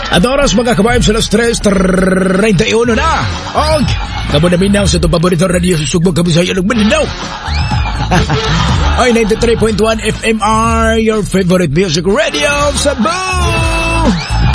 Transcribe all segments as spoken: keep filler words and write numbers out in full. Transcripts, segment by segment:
At oras mga kabayan sa las tres thirty-one na. Og, kamo na minaw sa itong paborito radio sa Sugbog Kabisaya ng Mindanao. Ay, ninety-three point one F M R, your favorite music radio sa Cebu.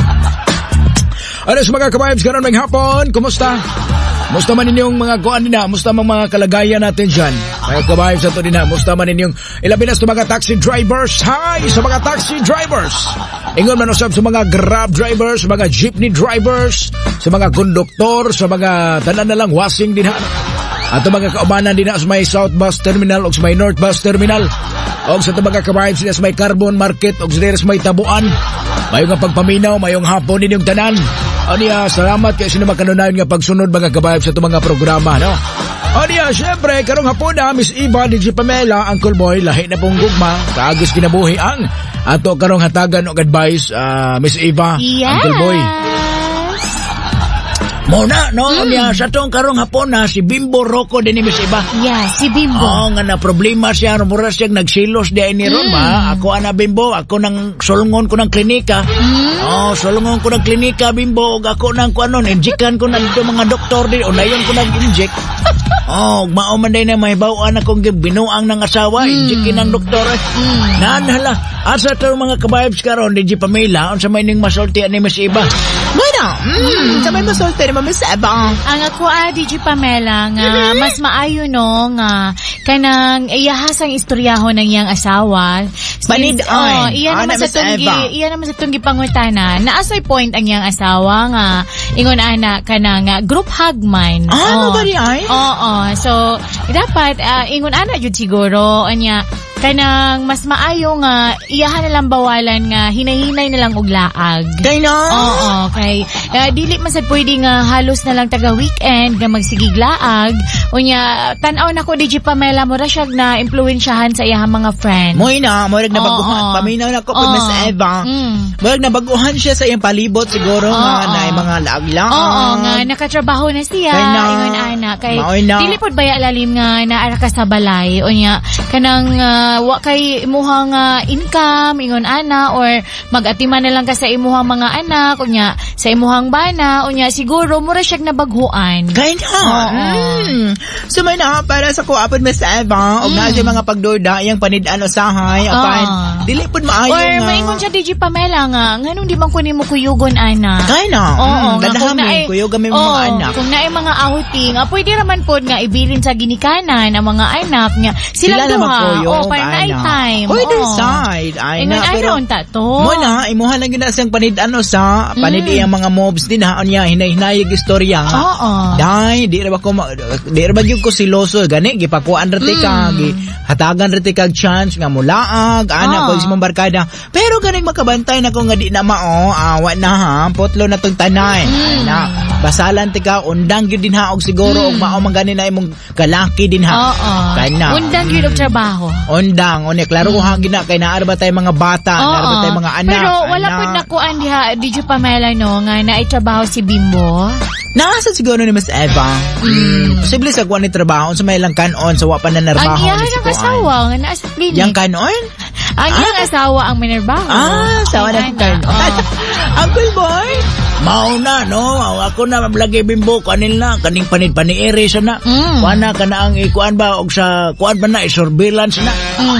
Alas mga kabayan, karon ng hapon, kumusta? Musta man ninyong mga kuan nina, musta man mga kalagayan natin dyan. Mga kabayan sa ito nina, musta man ninyong ilabinas sa mga taxi drivers. Hi sa mga taxi drivers. Ingon man usab sa mga grab drivers, sa mga jeepney drivers, sa mga konduktor, sa mga tanan na lang wasing din ha. At mga kaubanan din ha sa may South Bus Terminal o sa may North Bus Terminal. O sa mga kabayan sila sa may Carbon Market o sa may Tabuan. Mayong nga pagpaminaw, mayong hapon ninyong tanan. O niya, salamat kay sino makanunayon nga pagsunod mga kabayan sa itong mga programa, no? O niya, syempre, karong hapon na, Miss Eva, D J Pamela, Uncle Boy, lahi na pong gugma, kaagis kinabuhi ang ato karong hatagan o advice, uh, Miss Eva, yes. Uncle Boy. Muna, no? Mm. Niya, sa itong karong hapon na, si Bimbo Rocco din ni Miss Eva. Yeah, si Bimbo. Oo, nga na problema siya, mura siyang nagsilos di ay ni Ron, mm. ma. Ako, ana, Bimbo, ako nang sulungon ko ng klinika. Mm. Oh, sulungon ko ng klinika, Bimbo, og ako nang kuanon, injikan ko ng mga doktor din, o nayon ko nag-inject. Oh, mauman din na may bawaan akong binuang ng asawa, mm. injikin ng doktor. Mm. Nanhala, asa ito mga kabayabs karon, D J Pamela, unsa may ning masulti ni Miss Eva? Bueno, mm, sa may masulti ni Miss Eva. Ang ako, ah, D J Pamela, nga mm-hmm. mas maayo no, nga kanang iyahasang istoryahon ng iyang asawa. Panid ay. Oh, iya naman sa tunggi, iya naman sa tunggi pangutana. Naasay point ang iyang asawa nga ingon ana kanang uh, group hug man. Ah, oh, bari ay? Oo, oh, so dapat uh, ingon ana jud siguro anya kanang mas maayo nga iyahan na lang bawalan nga hinahinay na lang og laag. Kay no? Oo, kay uh, dili man sad pwede nga halos na lang taga weekend nga magsigig laag. Unya tan-aw na ko D J Pamela mo ra siya na impluwensyahan sa iyang mga friend. Moy na, mo rag nabaguhan. Paminaw na ko kay Miss Eva. Mm. Mo rag nabaguhan siya sa iyang palibot siguro oh, nga oh. na mga laag-laag. Oo, nga nakatrabaho na siya. Kay na, ingon ana kay na. dili pod baya lalim nga naara ka sa balay. Unya kanang uh, wa kay imuhang uh, income ingon ana or mag-atiman na lang ka sa imuhang mga anak unya sa imuhang bana unya siguro mura siya nabaghuan kay na mm. So may na para sa kuapod Miss Eva og mm. na siya mga pagdorda iyang panid-an usahay apan dili pud maayo or nga maingon siya D J Pamela nga nganong di man kunin mo kuyugon ana kay na oo mm. dadahami kuyugon mi mga anak kung naay mga outing ah, pwede raman pod nga ibilin sa ginikanan ang mga anak niya sila duha o para na time. Pwede side. Ay na. Pero, ta to. Mo na, imuha lang gina siyang panid-ano sa, panid mm. iyang mga mobs din haon niya, hinay-hinayag istorya nga. Oo. Dahil, di ba ko, di ba yung ko siloso, gani, gipakuan rati ka, mm. hatagan rati kag chance, nga mulaag, anak ko, isang barkada. Pero ganing makabantay na ko nga di na mao, awa na ha, potlo na tong tanay. Mm. Na, basalan ti ka, undang yun din ha, og siguro, mm. og mao mangani na imong kalaki din ha. Oo. Kana. Undang yun og trabaho. Undang, unya klaro ko hangin na kay naara ba tay mga bata, oh, naara ba tay mga anak. Pero wala pud nakuan diha D J Pamela no nga naitrabaho si Bimbo. Nasa siguro ni Miss Eva. Mm. Posible sa kuan ni trabaho sa may lang kanon sa wa pa na narbaho. Ang iyang asawa nga naa sa clinic. Yang kanon? Ang iyang ah? asawa ang minarbaho. Ah, sawa na kanon. Uncle Boy, mauna no, ako na mablagi Bimbo kanin na kaning panid paniere sa na. Mm. Kuan na kana ang ikuan ba og sa kuan ba na surveillance na. Mm.